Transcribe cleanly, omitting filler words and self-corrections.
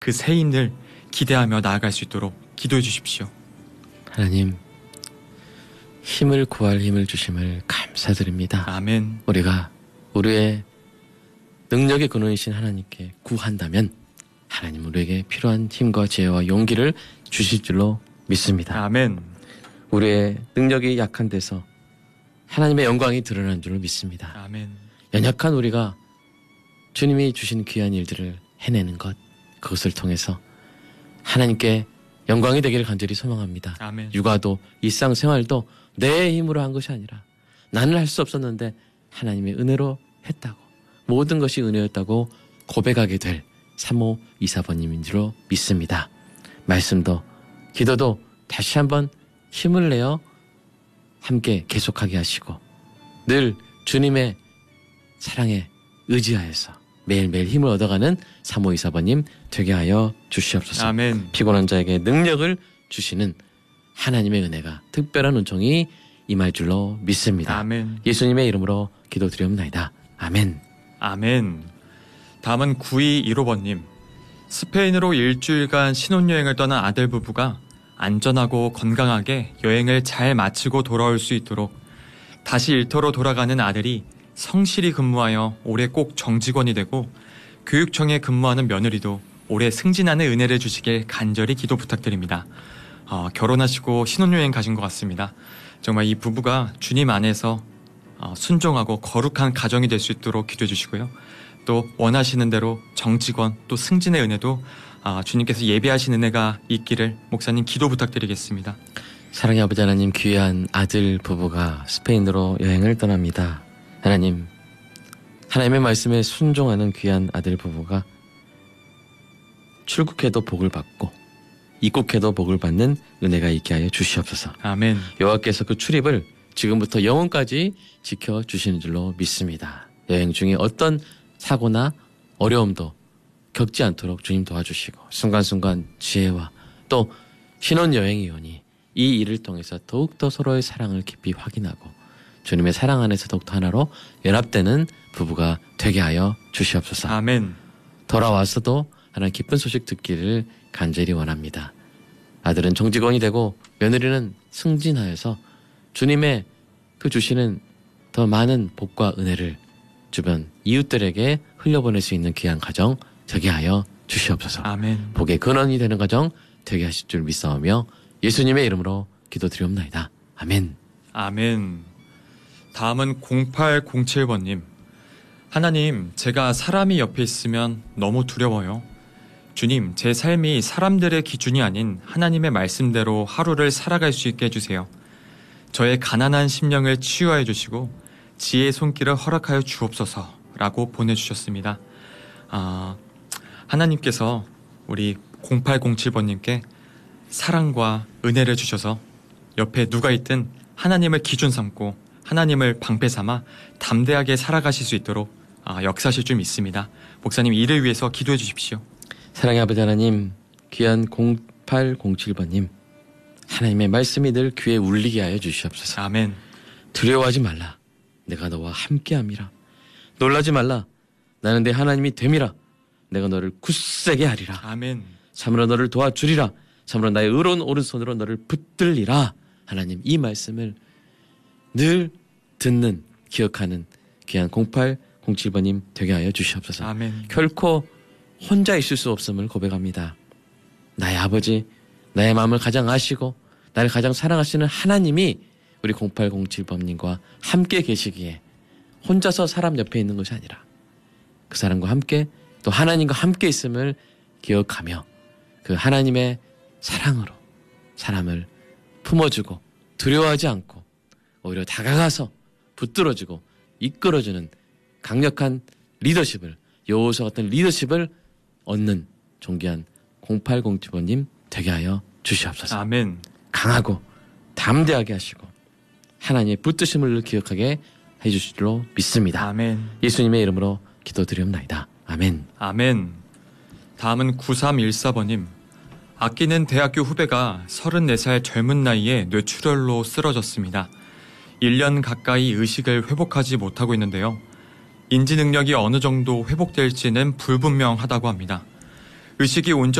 그 새 힘을 기대하며 나아갈 수 있도록 기도해 주십시오. 하나님, 힘을 구할 힘을 주심을 감사드립니다. 아멘. 우리가 우리의 능력의 근원이신 하나님께 구한다면 하나님 우리에게 필요한 힘과 지혜와 용기를 주실 줄로 믿습니다. 아멘. 우리의 능력이 약한 데서 하나님의 영광이 드러난 줄로 믿습니다. 아멘. 연약한 우리가 주님이 주신 귀한 일들을 해내는 것, 그것을 통해서 하나님께 영광이 되기를 간절히 소망합니다. 아멘. 육아도 일상생활도 내 힘으로 한 것이 아니라 나는 할 수 없었는데 하나님의 은혜로 했다고, 모든 것이 은혜였다고 고백하게 될 3524번님인 줄로 믿습니다. 말씀도 기도도 다시 한번 힘을 내어 함께 계속하게 하시고 늘 주님의 사랑에 의지하여서 매일매일 힘을 얻어가는 3524번님 되게 하여 주시옵소서. 아멘. 피곤한 자에게 능력을 주시는 하나님의 은혜가 특별한 은총이 임할 줄로 믿습니다. 아멘. 예수님의 이름으로 기도드리옵나이다. 아멘. 아멘. 다음은 9215번님. 스페인으로 일주일간 신혼여행을 떠난 아들 부부가 안전하고 건강하게 여행을 잘 마치고 돌아올 수 있도록 다시 일터로 돌아가는 아들이 성실히 근무하여 올해 꼭 정직원이 되고 교육청에 근무하는 며느리도 올해 승진하는 은혜를 주시길 간절히 기도 부탁드립니다. 결혼하시고 신혼여행 가신 것 같습니다. 정말 이 부부가 주님 안에서 순종하고 거룩한 가정이 될 수 있도록 기도해 주시고요. 또 원하시는 대로 정직원 또 승진의 은혜도 주님께서 예비하신 은혜가 있기를 목사님 기도 부탁드리겠습니다. 사랑의 아버지 하나님, 귀한 아들 부부가 스페인으로 여행을 떠납니다. 하나님, 하나님의 말씀에 순종하는 귀한 아들 부부가 출국해도 복을 받고 입국해도 복을 받는 은혜가 있게 하여 주시옵소서. 아멘. 여호와께서 그 출입을 지금부터 영원까지 지켜주시는 줄로 믿습니다. 여행 중에 어떤 사고나 어려움도 겪지 않도록 주님 도와주시고 순간순간 지혜와 또 신혼여행이오니 이 일을 통해서 더욱더 서로의 사랑을 깊이 확인하고 주님의 사랑 안에서 더욱더 하나로 연합되는 부부가 되게 하여 주시옵소서. 아멘. 돌아와서도 하나님 기쁜 소식 듣기를 간절히 원합니다. 아들은 정직원이 되고 며느리는 승진하여서 주님의 그 주시는 더 많은 복과 은혜를 주변 이웃들에게 흘려보낼 수 있는 귀한 가정 되게 하여 주시옵소서. 아멘. 복의 근원이 되는 가정 되게 하실 줄 믿사오며 예수님의 이름으로 기도드리옵나이다. 아멘. 아멘. 다음은 0807번님. 하나님, 제가 사람이 옆에 있으면 너무 두려워요. 주님, 제 삶이 사람들의 기준이 아닌 하나님의 말씀대로 하루를 살아갈 수 있게 해주세요. 저의 가난한 심령을 치유하여 주시고 지혜의 손길을 허락하여 주옵소서 라고 보내주셨습니다. 하나님께서 우리 0807번님께 사랑과 은혜를 주셔서 옆에 누가 있든 하나님을 기준 삼고 하나님을 방패 삼아 담대하게 살아가실 수 있도록 역사하실 줄 믿습니다. 목사님, 이를 위해서 기도해 주십시오. 사랑의 아버지 하나님, 귀한 0807번님, 하나님의 말씀이 늘 귀에 울리게 하여 주시옵소서. 아멘. 두려워하지 말라. 내가 너와 함께함이라. 놀라지 말라. 나는 내 하나님이 됨이라. 내가 너를 굳세게 하리라. 아멘. 참으로 너를 도와주리라. 참으로 나의 의로운 오른손으로 너를 붙들리라. 하나님, 이 말씀을 늘 듣는, 기억하는 귀한 0807번님 되게 하여 주시옵소서. 아멘. 결코 혼자 있을 수 없음을 고백합니다. 나의 아버지, 나의 마음을 가장 아시고 나를 가장 사랑하시는 하나님이 우리 0807번님과 함께 계시기에 혼자서 사람 옆에 있는 것이 아니라 그 사람과 함께 또 하나님과 함께 있음을 기억하며 그 하나님의 사랑으로 사람을 품어주고 두려워하지 않고 오히려 다가가서 붙들어주고 이끌어주는 강력한 리더십을, 여호수아 같은 리더십을 얻는 존귀한 0807번님 되게 하여 주시옵소서. 아멘. 강하고 담대하게 하시고 하나님의 붙드심을 기억하게 해주실 줄로 믿습니다. 아멘. 예수님의 이름으로 기도드리옵나이다. 아멘. 아멘. 다음은 9314번님. 아끼는 대학교 후배가 34살 젊은 나이에 뇌출혈로 쓰러졌습니다. 1년 가까이 의식을 회복하지 못하고 있는데요. 인지 능력이 어느 정도 회복될지는 불분명하다고 합니다. 의식이 온전히